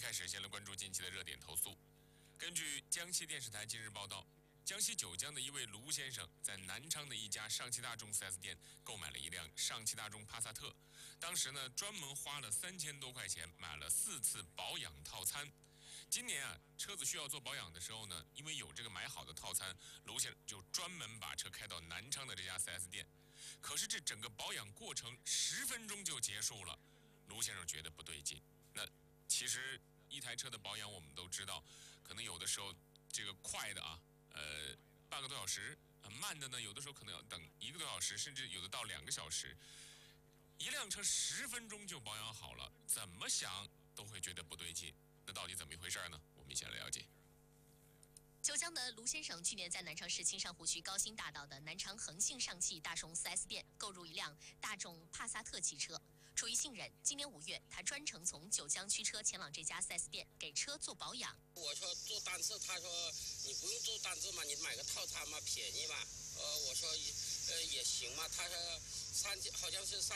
开始先来关注近期的热点投诉。根据江西电视台近日报道，江西九江的一位卢先生在南昌的一家上汽大众 4S 店购买了一辆上汽大众帕萨特，当时呢专门花了3000多块钱买了4次保养套餐。今年车子需要做保养的时候呢，因为有这个买好的套餐，卢先生就专门把车开到南昌的这家 4S 店。可是这整个保养过程10分钟就结束了，卢先生觉得不对劲。那其实一台车的保养我们都知道，可能有的时候这个快的半个多小时，慢的呢有的时候可能要等1个多小时，甚至有的到2个小时。一辆车10分钟就保养好了，怎么想都会觉得不对劲。那到底怎么一回事呢？我们一起来了解。 九江的卢先生去年在南昌市青山湖区高新大道的南昌恒信上汽大众 4S 店购入一辆大众帕萨特汽车。出于信任，今年5月，他专程从九江驱车前往这家 4S 店给车做保养。 我说做单次，他说你不用做单次嘛，你买个套餐嘛，便宜嘛。我说也行嘛。他说好像是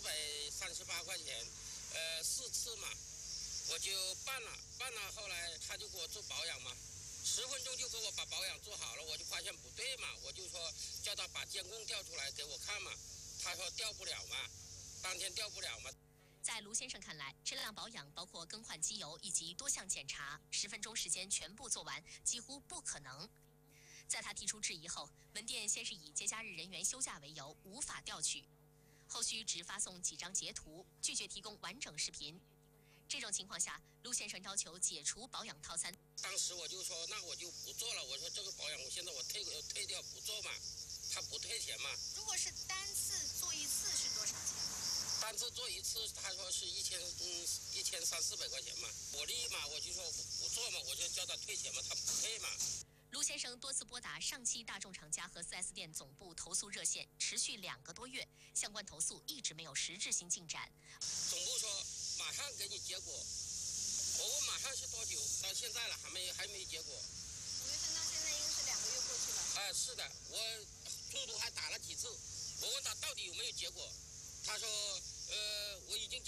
3438块钱，4次嘛，我就办了，后来他就给我做保养嘛。10分钟就给我把保养做好了，我就发现不对嘛，我就说叫他把监控调出来给我看嘛，他说调不了嘛，当天调不了嘛。 在卢先生看来，这辆保养包括更换机油以及多项检查，10分钟时间全部做完几乎不可能。在他提出质疑后，门店先是以节假日人员休假为由无法调取，后续只发送几张截图，拒绝提供完整视频。这种情况下，卢先生要求解除保养套餐。 当时我就说，那我就不做了。我说这个保养，我现在退掉不做嘛，他不退钱嘛。 如果是单次做一次是多少钱？ 单次做一次，他说是1300-1400块钱嘛。我立马我就说不做嘛，我就叫他退钱嘛，他不退嘛。 卢先生多次拨打上汽大众厂家和 4S 店总部投诉热线，持续2个多月，相关投诉一直没有实质性进展。 总部说马上给你结果，我问马上是多久？到现在了还没结果。 5月份到现在应该是2个月过去了。 是的，我中途还打了几次，我问他到底有没有结果，他说我已经